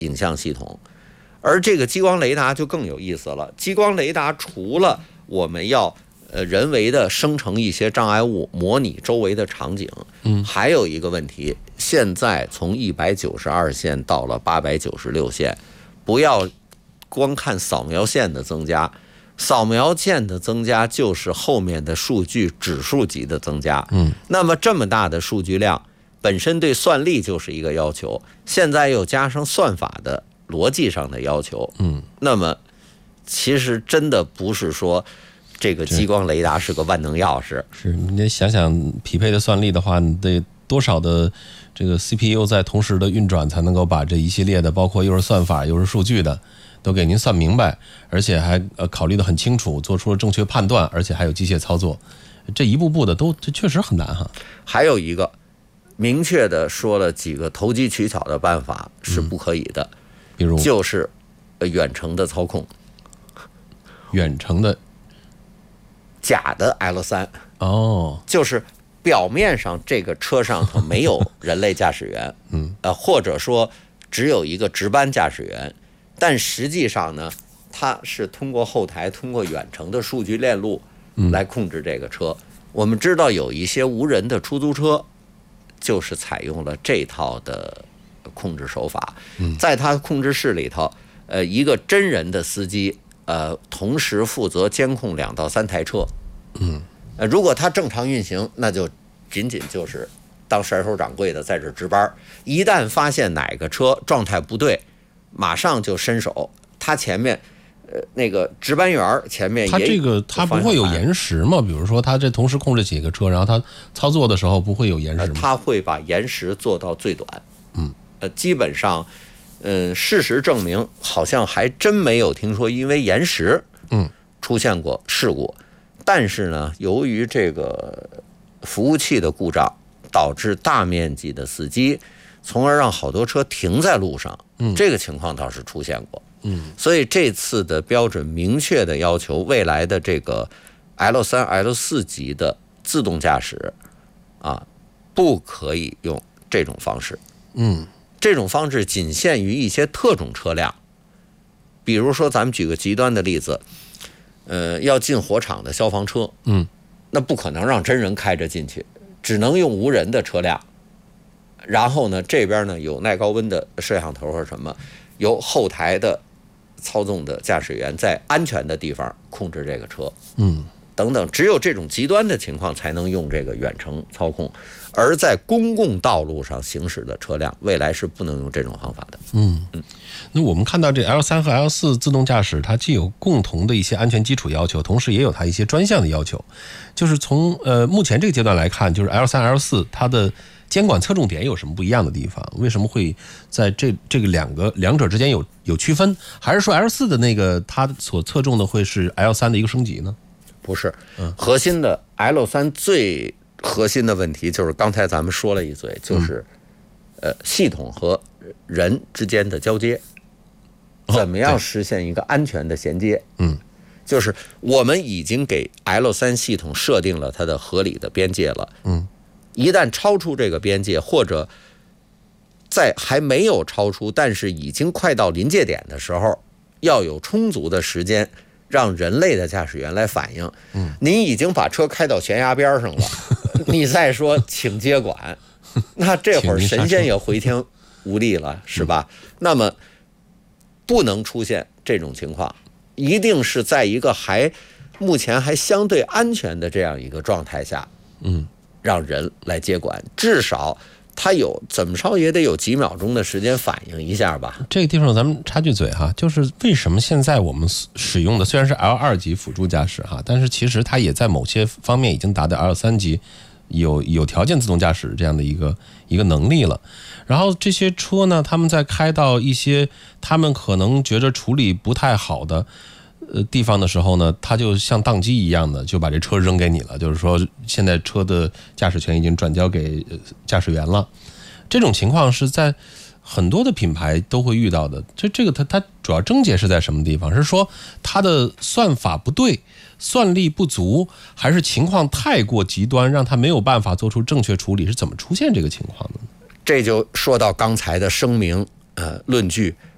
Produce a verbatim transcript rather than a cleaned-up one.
影像系统。而这个激光雷达就更有意思了，激光雷达除了我们要呃人为的生成一些障碍物，模拟周围的场景， 嗯， 还有一个问题，现在从一百九十二线到了八百九十六线，不要光看扫描线的增加，扫描线的增加就是后面的数据指数级的增加。 嗯， 那么这么大的数据量，本身对算力就是一个要求，现在又加上算法的逻辑上的要求， 嗯， 那么其实真的不是说这个激光雷达是个万能钥匙。 是，你得想想匹配的算力的话，你得多少的这个 C P U 在同时的运转，才能够把这一系列的，包括又是算法又是数据的，都给您算明白，而且还呃考虑得很清楚，做出了正确判断，而且还有机械操作，这一步步的都这确实很难哈。 还有一个明确的说了几个投机取巧的办法是不可以的。嗯， 比如就是远程的操控， 远程的假的 L 三哦， 就是表面上这个车上头没有人类驾驶员， 嗯， 呃，或者说只有一个值班驾驶员，但实际上呢，它是通过后台通过远程的数据链路来控制这个车。嗯，我们知道有一些无人的出租车就是采用了这套的控制手法，在他控制室里头，呃，一个真人的司机，呃，同时负责监控两到三台车， 嗯， 呃，如果他正常运行，那就仅仅就是当甩手掌柜的在这值班，一旦发现哪个车状态不对，马上就伸手，他前面，呃，那个值班员前面也， 他这个他不会有延时吗？比如说他这同时控制几个车，然后他操作的时候不会有延时吗？ 呃、他会把延时做到最短， 嗯。 呃，基本上，嗯，事实证明，好像还真没有听说因为延时， 嗯， 出现过事故。嗯，但是呢，由于这个服务器的故障，导致大面积的死机，从而让好多车停在路上。嗯，这个情况倒是出现过。嗯，所以这次的标准明确的要求，未来的这个 L 三、L 四级的自动驾驶，啊，不可以用这种方式。 嗯。 这种方式仅限于一些特种车辆，比如说咱们举个极端的例子，呃，要进火场的消防车， 嗯， 那不可能让真人开着进去，只能用无人的车辆。然后呢，这边呢有耐高温的摄像头或什么，由后台的操纵的驾驶员在安全的地方控制这个车， 嗯， 等等，只有这种极端的情况才能用这个远程操控。而在公共道路上行驶的车辆，未来是不能用这种方法的。 嗯嗯，那我们看到这 L 三 和 L 四自动驾驶，它既有共同的一些安全基础要求，同时也有它一些专项的要求。就是从呃目前这个阶段来看，就是 L 三 L 四它的监管侧重点有什么不一样的地方？为什么会在这这个两个两者之间有有区分？还是说 L 四的那个它所侧重的会是 L 三的一个升级呢？ 不是，核心的 L 三最核心的问题就是刚才咱们说了一嘴，就是、嗯、呃系统和人之间的交接，怎么样实现一个安全的衔接？ 嗯， 就是我们已经给 L 三 系统设定了它的合理的边界了。 嗯， 一旦超出这个边界，或者在还没有超出，但是已经快到临界点的时候，要有充足的时间让人类的驾驶员来反应。嗯，您已经把车开到悬崖边上了，你再说请接管，那这会儿神仙也回天无力了，是吧？那么不能出现这种情况，一定是在一个还目前还相对安全的这样一个状态下， 嗯， 让人来接管，至少他有怎么着也得有几秒钟的时间反应一下吧。 这个地方咱们插句嘴哈，就是为什么现在我们使用的虽然是 L 二 级辅助驾驶哈，但是其实它也在某些方面已经达到 L 三 级，有有条件自动驾驶这样的一个一个能力了。然后这些车呢，他们在开到一些他们可能觉着处理不太好的呃地方的时候呢，他就像宕机一样的就把这车扔给你了，就是说现在车的驾驶权已经转交给驾驶员了。这种情况是在很多的品牌都会遇到的。这这个它它主要症结是在什么地方？是说它的算法不对，算力不足，还是情况太过极端，让它没有办法做出正确处理？是怎么出现这个情况的呢？ 这就说到刚才的声明呃论据